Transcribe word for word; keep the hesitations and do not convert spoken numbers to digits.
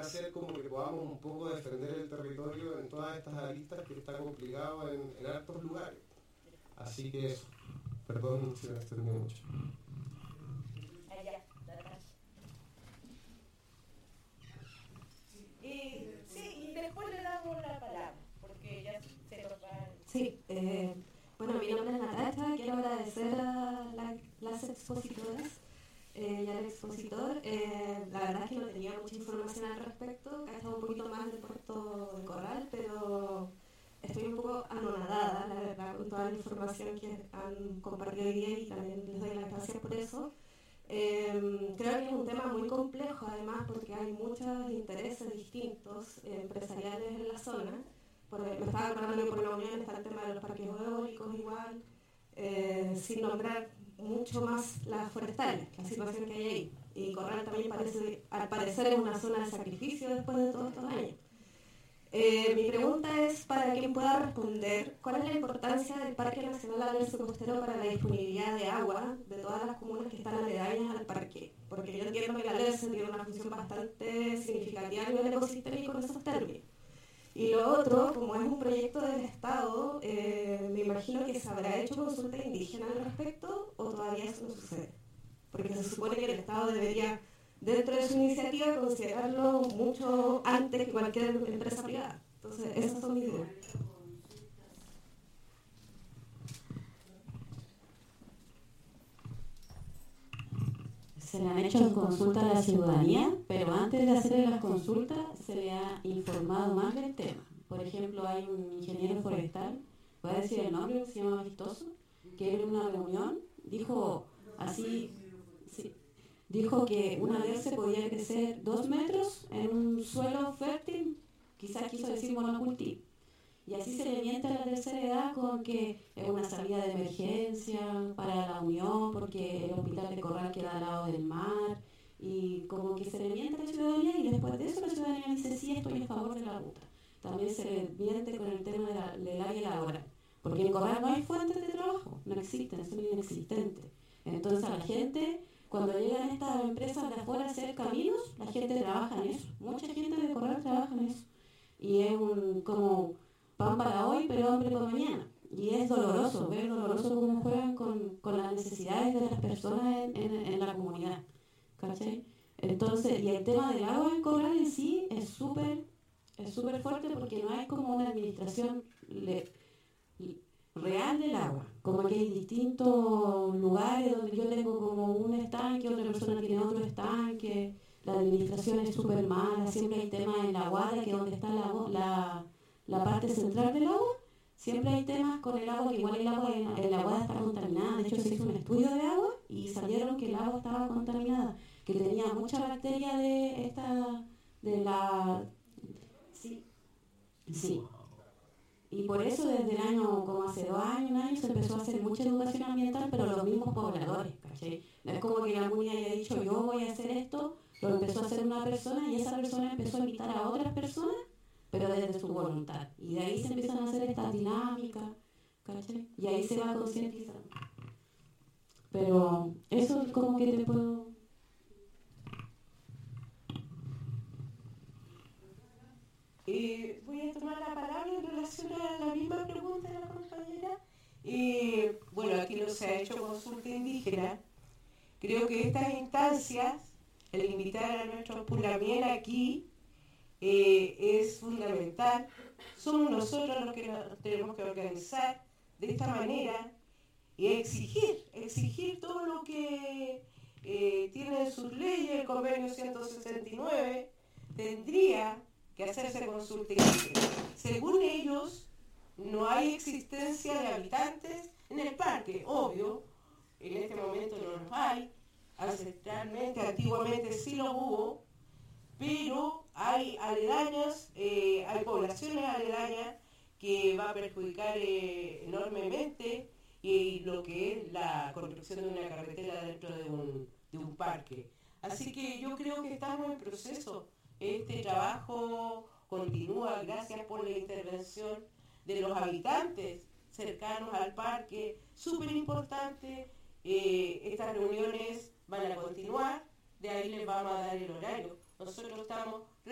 hacer como que podamos un poco defender el territorio en todas estas aristas que está complicado en, en hartos lugares. Así que eso, perdón si me extendí mucho. Y, sí, y después le damos la palabra, porque ya se nos va... Sí, eh, bueno, mi nombre es Natacha, quiero agradecer a la, las expositoras eh, y al expositor. Eh, la verdad es que no tenía mucha información al respecto, cachaba un poquito más del puerto de Corral, pero estoy un poco anonadada, la verdad, con toda la información que han compartido hoy día y también les doy las gracias por eso. Eh, creo que es un tema muy complejo, además, porque hay muchos intereses distintos eh, empresariales en la zona. Por, me estaba acordando que por la Unión está el tema de los parques eólicos igual, eh, sin nombrar mucho más las forestales, la situación que hay ahí. Y Corral también parece, al parecer es una zona de sacrificio después de todos estos años. Eh, mi pregunta es para quien pueda responder, ¿cuál es la importancia del Parque Nacional Alerce Costero para la disponibilidad de agua de todas las comunas que están aledañas al parque? Porque yo entiendo que el Alerce tiene una función bastante significativa a nivel ecosistémico en esos términos. Y lo otro, como es un proyecto del Estado, eh, me imagino que se habrá hecho consulta indígena al respecto o todavía eso no sucede. Porque se supone que el Estado debería, dentro de su iniciativa, considerarlo mucho antes que cualquier empresa privada. Entonces, esas son mis dudas. Se le han hecho consultas a la ciudadanía, pero antes de hacer las consultas se le ha informado más del tema. Por ejemplo, hay un ingeniero forestal, voy a decir el nombre, se llama Vistoso, que en una reunión dijo así, sí, dijo que una alerce podía crecer dos metros en un suelo fértil, quizás quiso decir monocultivo. Y así se le miente a la tercera edad con que es una salida de emergencia para la Unión, porque el hospital de Corral queda al lado del mar, y como que se le miente a la ciudadanía y después de eso la ciudadanía dice sí, estoy a favor de la ruta. También se le miente con el tema de la, del área laboral, porque en Corral no hay fuentes de trabajo, no existen, son inexistentes. Entonces a la gente, cuando llegan estas empresas de afuera a hacer caminos, la gente trabaja en eso, mucha gente de Corral trabaja en eso. Y es un como pan para hoy, pero hambre para mañana. Y es doloroso, ver doloroso cómo juegan con, con las necesidades de las personas en, en, en la comunidad. ¿Cachai? Entonces, y el tema del agua en Corral en sí es súper es súper fuerte porque no hay como una administración le, real del agua. Como que hay distintos lugares donde yo tengo como un estanque, otra persona tiene otro estanque, la administración es súper mala, siempre hay temas en la Guada, que es donde está la, la la parte central del agua, siempre hay temas con el agua, que igual el agua en, en la Guada está contaminada. De hecho, se hizo un estudio de agua y salieron que el agua estaba contaminada, que tenía mucha bacteria de esta, de la... Sí, sí. Y por eso desde el año, como hace dos años, un año, se empezó a hacer mucha educación ambiental, pero los mismos pobladores, ¿cachai? No es como que algún día haya dicho, yo voy a hacer esto, lo empezó a hacer una persona y esa persona empezó a invitar a otras personas, pero desde su voluntad. Y de ahí se empiezan a hacer estas dinámicas, ¿cachai? Y ahí se va concientizando. Pero eso es como que te puedo... Eh, voy a tomar la palabra en relación a la misma pregunta de la compañera. Eh, bueno, aquí no se ha hecho consulta indígena. Creo que estas instancias, el invitar a nuestros Pulamien aquí, Eh, es fundamental. Somos nosotros los que nos tenemos que organizar de esta manera y exigir, exigir todo lo que eh, tiene en sus leyes. El convenio ciento sesenta y nueve tendría que hacerse consulta indígena. Según ellos, no hay existencia de habitantes en el parque, obvio, en este momento no los hay, ancestralmente, antiguamente sí lo hubo, pero hay aledañas, eh, hay poblaciones aledañas que va a perjudicar eh, enormemente y lo que es la construcción de una carretera dentro de un, de un parque. Así que yo creo que estamos en proceso. Este trabajo continúa gracias por la intervención de los habitantes cercanos al parque, súper importante. Eh, estas reuniones van a continuar, de ahí les vamos a dar el horario. Nosotros estamos